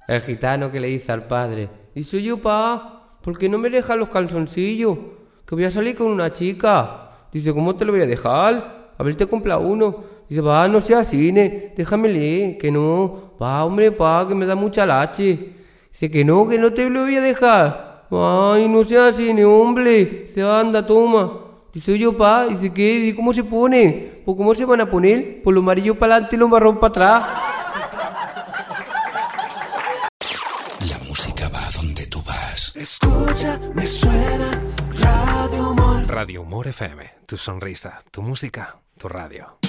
El gitano que le dice al padre: dice, yo, pa, ¿por qué no me dejas los calzoncillos? Que voy a salir con una chica. Dice, ¿cómo te lo voy a dejar? A ver, te compra uno. Dice, va, no seas cine, déjame leer. Que no, va, hombre, pa, que me da mucha lache. Dice, que no te lo voy a dejar. Ay, no seas cine, hombre. Se anda, toma. Dice, yo, pa, dice, ¿qué? Dice, ¿cómo se pone? Pues, ¿cómo se van a poner? Pues lo amarillo para adelante y lo marrón para atrás. La música va donde tú vas. Escucha, me suena Radio Humor. Radio Humor FM, tu sonrisa, tu música, tu radio.